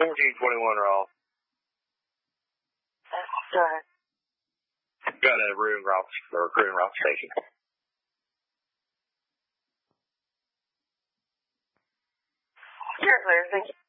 1421 Ross. Go ahead. Got a room Ross station. You're clear, thank you.